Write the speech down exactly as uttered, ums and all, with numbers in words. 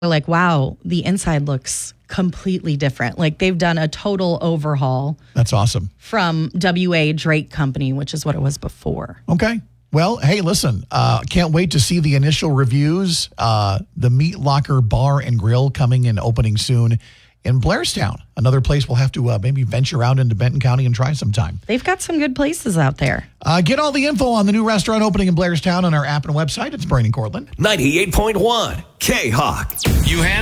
like, wow, the inside looks completely different. Like they've done a total overhaul. That's awesome. From W A Drake Company, which is what it was before. Okay. Well, hey, listen, uh, can't wait to see the initial reviews. Uh, the Meat Locker Bar and Grill coming and opening soon in Blairstown, another place we'll have to uh, maybe venture out into Benton County and try sometime. They've got some good places out there. Uh, get all the info on the new restaurant opening in Blairstown on our app and website. It's Brain and Cortland. ninety-eight point one K-Hawk. You had